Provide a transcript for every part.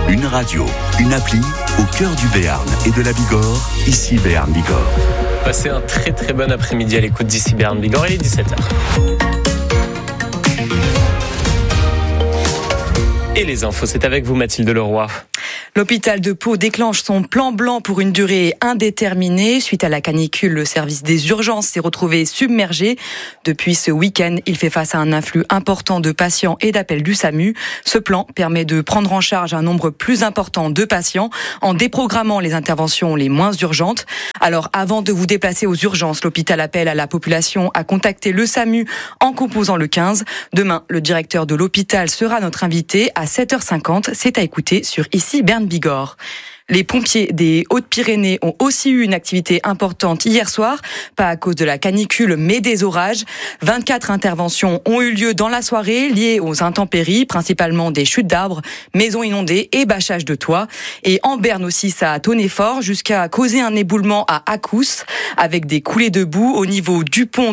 Une radio, une appli au cœur du Béarn et de la Bigorre, ici Béarn Bigorre. Passez un très très bon après-midi à l'écoute d'ici Béarn Bigorre, il est 17h. Et les infos, c'est avec vous Mathilde Leroy. L'hôpital de Pau déclenche son plan blanc pour une durée indéterminée. Suite à la canicule, le service des urgences s'est retrouvé submergé. Depuis ce week-end, il fait face à un afflux important de patients et d'appels du SAMU. Ce plan permet de prendre en charge un nombre plus important de patients en déprogrammant les interventions les moins urgentes. Alors, avant de vous déplacer aux urgences, l'hôpital appelle à la population à contacter le SAMU en composant le 15. Demain, le directeur de l'hôpital sera notre invité à 7h50. C'est à écouter sur ici Béarn Bigorre. Les pompiers des Hautes-Pyrénées ont aussi eu une activité importante hier soir, pas à cause de la canicule mais des orages. 24 interventions ont eu lieu dans la soirée liées aux intempéries, principalement des chutes d'arbres, maisons inondées et bâchages de toits. Et en Béarn aussi, ça a tonné fort jusqu'à causer un éboulement à Accous avec des coulées de boue au niveau du pont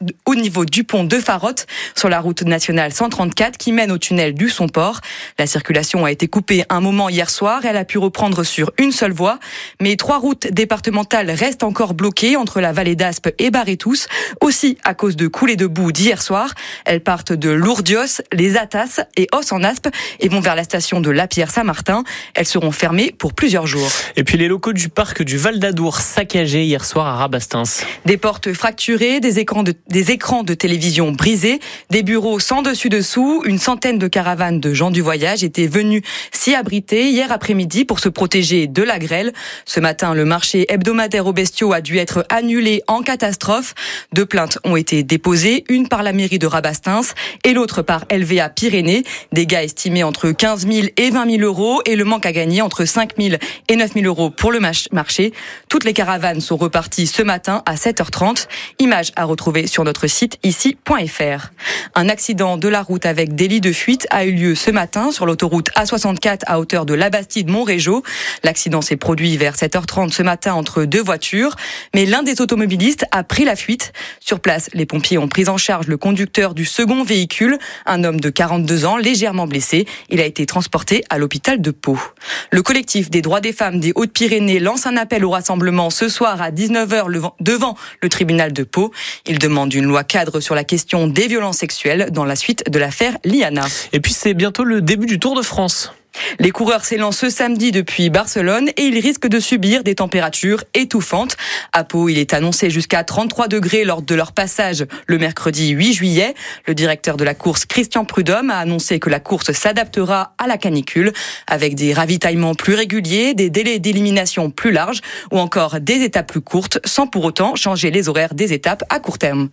de Farotte sur la route nationale 134 qui mène au tunnel du Somport. La circulation a été coupée un moment hier soir, elle a pu reprendre sur une seule voie, mais 3 routes départementales restent encore bloquées entre la vallée d'Aspe et Barretous, aussi à cause de coulées de boue d'hier soir. Elles partent de Lourdios, les Atas et Os en Aspe et vont vers la station de Lapierre-Saint-Martin. Elles seront fermées pour plusieurs jours. Et puis les locaux du parc du Val d'Adour saccagés hier soir à Rabastens. Des portes fracturées, des écrans de télévision brisés, des bureaux sans dessus-dessous. Une centaine de caravanes de gens du voyage étaient venus s'y abriter hier après-midi pour se protéger de la grêle. Ce matin, le marché hebdomadaire aux bestiaux a dû être annulé en catastrophe. 2 plaintes ont été déposées, une par la mairie de Rabastens et l'autre par LVA Pyrénées. Dégâts estimés entre 15 000 et 20 000 euros et le manque à gagner entre 5 000 et 9 000 euros pour le marché. Toutes les caravanes sont reparties ce matin à 7h30. Images à retrouver sur notre site ici.fr. Un accident de la route avec délit de fuite a eu lieu ce matin sur l'autoroute A64 à hauteur de Labastide-Montrégeau. L'accident s'est produit vers 7h30 ce matin entre 2 voitures, mais l'un des automobilistes a pris la fuite. Sur place, les pompiers ont pris en charge le conducteur du second véhicule, un homme de 42 ans légèrement blessé. Il a été transporté à l'hôpital de Pau. Le collectif des droits des femmes des Hautes-Pyrénées lance un appel au rassemblement ce soir à 19h devant le tribunal de Pau. Il demande une loi cadre sur la question des violences sexuelles dans la suite de l'affaire Liana. Et puis c'est bientôt le début du Tour de France. Les coureurs s'élancent ce samedi depuis Barcelone et ils risquent de subir des températures étouffantes. À Pau, il est annoncé jusqu'à 33 degrés lors de leur passage le mercredi 8 juillet. Le directeur de la course, Christian Prudhomme, a annoncé que la course s'adaptera à la canicule avec des ravitaillements plus réguliers, des délais d'élimination plus larges ou encore des étapes plus courtes sans pour autant changer les horaires des étapes à court terme.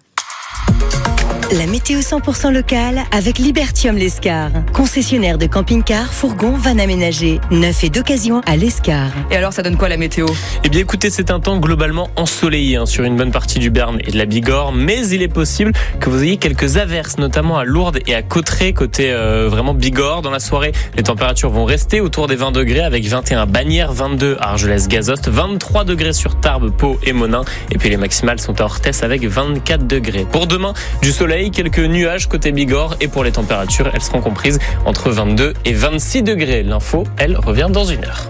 La météo 100% locale avec Libertium Lescar. Concessionnaire de camping-car, fourgons, vannes aménagées. Neuf et d'occasion à Lescar. Et alors, ça donne quoi la météo ? Eh bien écoutez, c'est un temps globalement ensoleillé sur une bonne partie du Béarn et de la Bigorre, mais il est possible que vous ayez quelques averses, notamment à Lourdes et à Cauterets, côté vraiment Bigorre. Dans la soirée, les températures vont rester autour des 20 degrés avec 21 à Bagnères, 22 à Argelès-Gazost, 23 degrés sur Tarbes, Pau et Monin. Et puis les maximales sont à Orthès avec 24 degrés. Pour demain, du soleil, quelques nuages côté Bigorre et pour les températures, elles seront comprises entre 22 et 26 degrés. L'info, elle, revient dans 1 heure.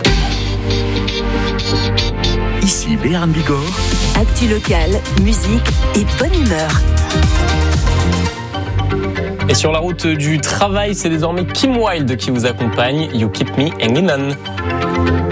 Ici Béarn Bigorre. Actu locale, musique et bonne humeur. Et sur la route du travail, c'est désormais Kim Wilde qui vous accompagne. You Keep Me Hanging On.